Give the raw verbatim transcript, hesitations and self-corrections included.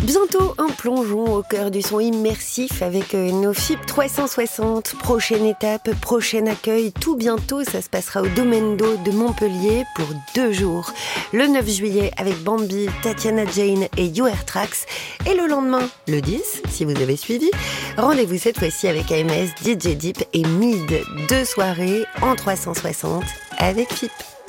Bientôt un plongeon au cœur du son immersif avec nos F I P trois cent soixante. Prochaine étape, prochain accueil, tout bientôt, ça se passera au Domaine d'eau de Montpellier pour deux jours. Le neuf juillet avec Bambi, Tatiana Jane et You Air Tracks. Et le lendemain, le dix, si vous avez suivi, rendez-vous cette fois-ci avec A M S, D J Deep et Mid. Deux soirées en trois cent soixante avec F I P.